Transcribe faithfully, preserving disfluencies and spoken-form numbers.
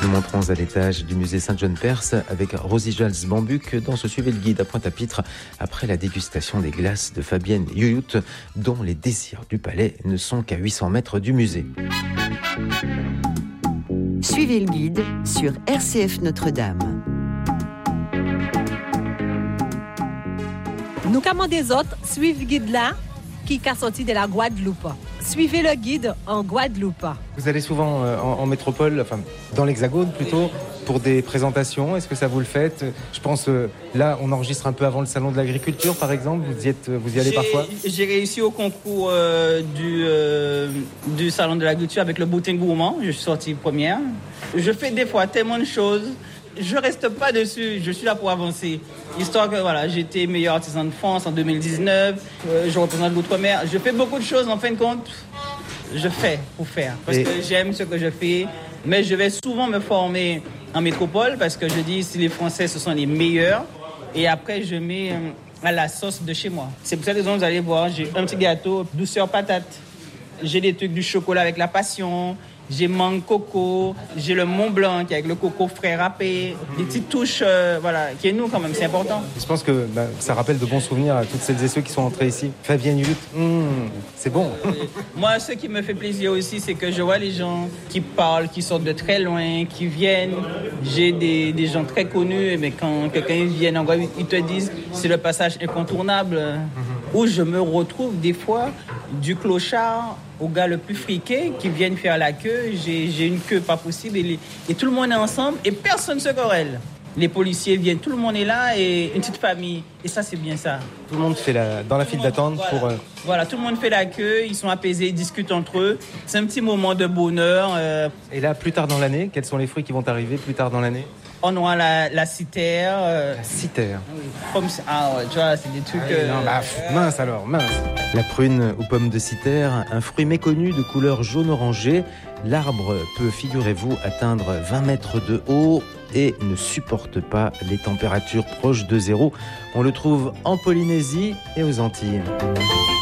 Nous montrons à l'étage du musée Saint-John-Perse avec Rosie Jals-Bambuc dans ce Suivez le guide à Pointe-à-Pitre après la dégustation des glaces de Fabienne Yoyout dont les désirs du palais ne sont qu'à huit cents mètres du musée. Suivez le guide sur R C F Notre-Dame. Nous commandons des autres, suivez le guide là qui est sorti de la Guadeloupe. Suivez le guide en Guadeloupe. Vous allez souvent euh, en, en métropole, enfin dans l'Hexagone plutôt, pour des présentations. Est-ce que ça vous le faites ? Je pense, euh, là, on enregistre un peu avant le salon de l'agriculture, par exemple. Vous y, êtes, vous y allez j'ai, parfois ? J'ai réussi au concours euh, du, euh, du salon de l'agriculture avec le boutin gourmand. Je suis sortie première. Je fais des fois tellement de choses. Je reste pas dessus, je suis là pour avancer. Histoire que voilà, j'ai été meilleur artisan de France en deux mille dix-neuf, euh, je représente l'outre-mer. Je fais beaucoup de choses, en fin de compte, je fais pour faire. Parce Et... que j'aime ce que je fais, mais je vais souvent me former en métropole parce que je dis si les Français, ce sont les meilleurs. Et après, je mets euh, à la sauce de chez moi. C'est pour cette raison que vous allez voir, j'ai un petit gâteau, douceur patate. J'ai des trucs du chocolat avec la passion. J'ai mangue coco, j'ai le Mont Blanc qui est avec le coco frais râpé, des petites touches, euh, voilà, qui est nous quand même, c'est important. Je pense que bah, ça rappelle de bons souvenirs à toutes celles et ceux qui sont entrés ici. Fabienne Yoyout, mmh, c'est bon. Moi, ce qui me fait plaisir aussi, c'est que je vois les gens qui parlent, qui sortent de très loin, qui viennent. J'ai des, des gens très connus, mais quand quelqu'un vient en Guadeloupe, ils te disent c'est le passage incontournable, mmh. où je me retrouve des fois du clochard au gars le plus friqué qui viennent faire la queue. J'ai, j'ai une queue pas possible et, les, et tout le monde est ensemble et personne ne se querelle. Les policiers viennent, tout le monde est là et une petite famille. Et ça, c'est bien ça. Tout le monde fait la, dans la file d'attente voilà, pour... Euh... Voilà, tout le monde fait la queue, ils sont apaisés, ils discutent entre eux. C'est un petit moment de bonheur. Euh... Et là, plus tard dans l'année, quels sont les fruits qui vont arriver plus tard dans l'année ? On aura la, la citère. Euh... La citère. Oui, comme ça. Ah ouais, tu vois, c'est des trucs... Ah, euh... non, bah, mince alors, mince. La prune ou pomme de citère, un fruit méconnu de couleur jaune-orangé. L'arbre peut, figurez-vous, atteindre vingt mètres de haut et ne supporte pas les températures proches de zéro. On le trouve en Polynésie et aux Antilles.